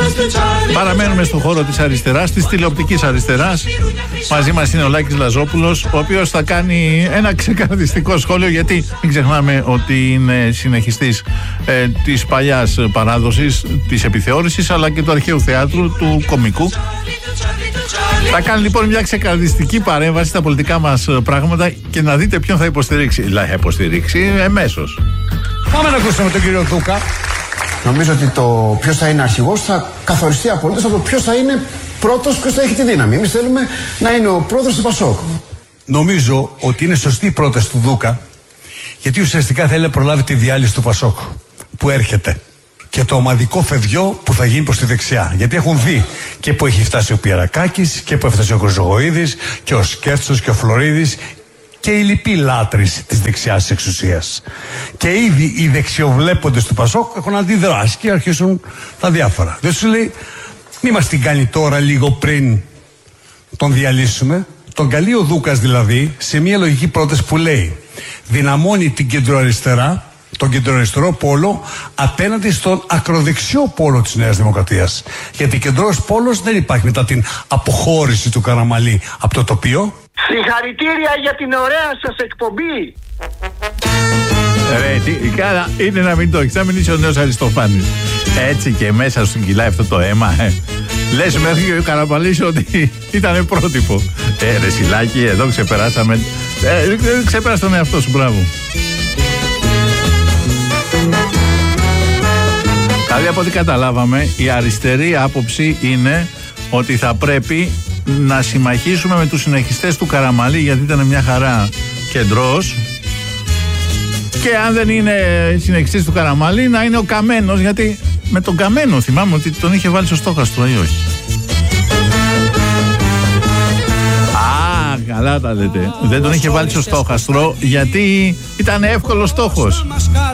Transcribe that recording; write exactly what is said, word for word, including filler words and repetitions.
Παραμένουμε στον χώρο της αριστεράς, της τηλεοπτικής αριστεράς. Μαζί μας είναι ο Λάκης Λαζόπουλος, ο οποίος θα κάνει ένα ξεκαρδιστικό σχόλιο, γιατί μην ξεχνάμε ότι είναι συνεχιστής ε, της παλιάς παράδοσης της επιθεώρησης, αλλά και του αρχαίου θεάτρου, του κωμικού. Θα κάνει λοιπόν μια ξεκαρδιστική παρέμβαση στα πολιτικά μας πράγματα και να δείτε ποιον θα υποστηρίξει. Δηλαδή θα υποστηρίξει εμέσως. Πάμε να ακούσουμε τον κύριο Δούκα. Νομίζω ότι το ποιος θα είναι αρχηγός θα καθοριστεί απολύτως από το ποιος θα είναι πρώτος, ποιος θα έχει τη δύναμη. Εμείς θέλουμε να είναι ο πρόεδρος του Πασόκ. Νομίζω ότι είναι σωστή η πρόταση του Δούκα, γιατί ουσιαστικά θέλει να προλάβει τη διάλυση του Πασόκ που έρχεται και το ομαδικό φευγιό που θα γίνει προς τη δεξιά. Γιατί έχουν δει και που έχει φτάσει ο Πιερακάκης και που έφτασε ο Χρυσογοΐδης και ο Σκέρτσος και ο Φλωρίδης και οι λοιποί λάτρεις της δεξιάς της εξουσίας. Και ήδη οι δεξιοβλέποντες του Πασόκ έχουν αντιδράσει και αρχίσουν τα διάφορα. Δεν σου λέει, μη μας την κάνει τώρα λίγο πριν τον διαλύσουμε. Τον καλεί ο Δούκας δηλαδή σε μια λογική πρόταση που λέει δυναμώνει την κεντροαριστερά, τον κεντροαριστερό πόλο απέναντι στον ακροδεξιό πόλο της Νέας Δημοκρατίας. Γιατί κεντρός πόλος δεν υπάρχει μετά την αποχώρηση του Καραμανλή από το τοπίο. Συγχαρητήρια για την ωραία σας εκπομπή. Ρε, τι, καλά, είναι να μην το έχεις, να μην είσαι ο νέος Αριστοφάνης. Έτσι και μέσα σου κυλάει αυτό το αίμα, ε. Λες μέχρι και ο Καραμανλής ότι ήταν πρότυπο. Ε, ρε Σιλάκη, εδώ ξεπεράσαμε. Ε, ξεπέρασε τον εαυτό σου, μπράβο. Δηλαδή από ό,τι καταλάβαμε, η αριστερή άποψη είναι ότι θα πρέπει να συμμαχίσουμε με τους συνεχιστές του Καραμανλή, γιατί ήταν μια χαρά κεντρός, και αν δεν είναι συνεχιστής του Καραμανλή να είναι ο Καμένος, γιατί με τον Καμένο θυμάμαι ότι τον είχε βάλει στο στόχαστρο ή όχι. Α, καλά τα λέτε. Δεν τον είχε βάλει στο στόχαστρο γιατί ήταν εύκολος στόχος.